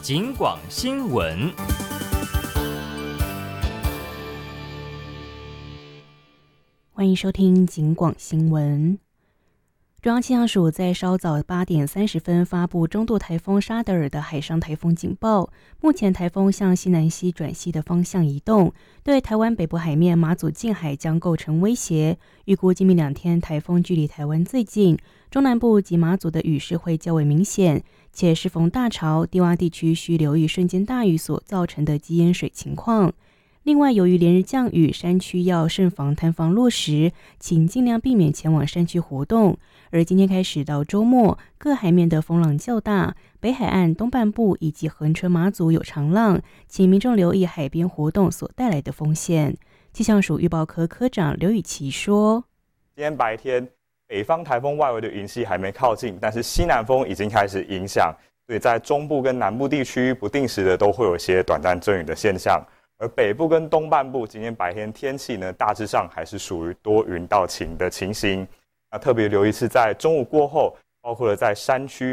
警广新闻。 欢迎收听警广新闻。中央气象署在稍早8点30分发布中度台风沙德尔的海上台风警报。目前台风向西南西转西的方向移动，对台湾北部海面马祖近海将构成威胁。预估今明2天台风距离台湾最近，中南部及马祖的雨势会较为明显，且适逢大潮，低洼地区需留意瞬间大雨所造成的积淹水情况。另外，由于连日降雨，山区要慎防坍方落石，请尽量避免前往山区活动。而今天开始到周末，各海面的风浪较大，北海岸东半部以及恒春马祖有长浪，请民众留意海边活动所带来的风险。气象署预报科科长刘雨琦说： 今天白天，北方台风外围的云系还没靠近，但是西南风已经开始影响，所以在中部跟南部地区不定时的都会有一些短暂阵雨的现象。而北部跟东半部今天白天天气呢，大致上还是属于多云到晴的情形。特别留意是在中午过后，包括了在山区